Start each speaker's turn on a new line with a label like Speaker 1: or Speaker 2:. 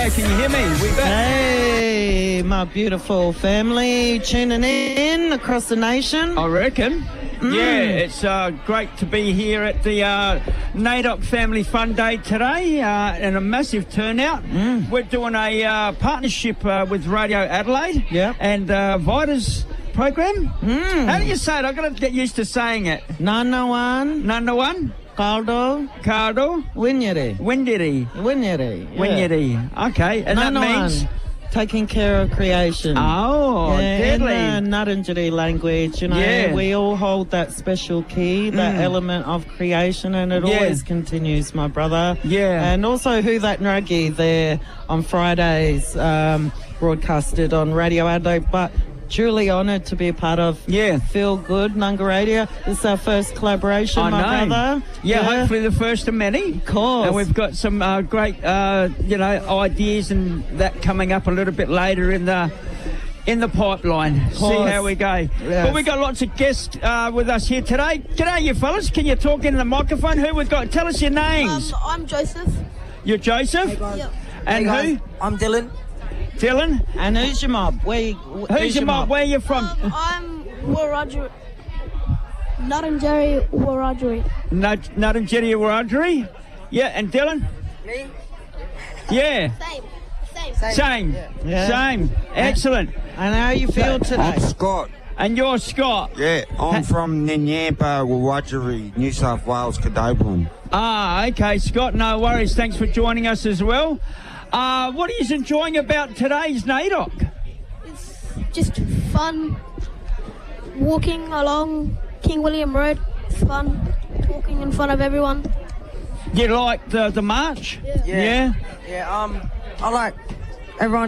Speaker 1: Radio. Can you hear me? We back.
Speaker 2: Hey, my beautiful family tuning in across the nation.
Speaker 1: I reckon. Yeah, it's great to be here at the NAIDOC Family Fun Day today and a massive turnout. We're doing a partnership with Radio Adelaide and Vida's program. How do you say it? I've got to get used to saying it.
Speaker 2: Nanawan. Caldo. Winyeri.
Speaker 1: Okay, and that means
Speaker 2: taking care of creation.
Speaker 1: Oh, deadly.
Speaker 2: In the Ngarrindjeri language, you know, we all hold that special key, that element of creation, and it always continues, my brother. Yeah. And also Who That Nragi there on Fridays, broadcasted on Radio Adelaide, but truly honoured to be a part of Feel Good Nunga Radio. This is our first collaboration, my brother.
Speaker 1: Yeah, hopefully the first of many.
Speaker 2: Of course.
Speaker 1: And we've got some great, ideas and that coming up a little bit later in the pipeline. See how we go. Yes. But we've got lots of guests with us here today. G'day, you fellas. Can you talk into the microphone? Who we've got? Tell us your names.
Speaker 3: I'm Joseph.
Speaker 1: You're Joseph?
Speaker 3: Hey, guys.
Speaker 1: Yep. And who?
Speaker 3: I'm Dylan.
Speaker 1: Dylan?
Speaker 2: And who's your mob?
Speaker 1: Who's your mob? Where are you from?
Speaker 3: I'm Wiradjuri. Ngarrindjeri Wiradjuri.
Speaker 1: Ngarrindjeri Wiradjuri? Yeah, and Dylan?
Speaker 3: Me?
Speaker 1: Yeah. Same. Excellent.
Speaker 2: And how you feel today?
Speaker 4: I'm Scott.
Speaker 1: And you're Scott?
Speaker 4: Yeah, I'm from Nyampa, Wiradjuri, New South Wales, Kadobum.
Speaker 1: Ah, okay, Scott, no worries. Thanks for joining us as well. What are you enjoying about today's NAIDOC?
Speaker 3: It's just fun walking along King William Road. It's fun talking in front of everyone.
Speaker 1: You like the march?
Speaker 3: Yeah.
Speaker 5: I like everyone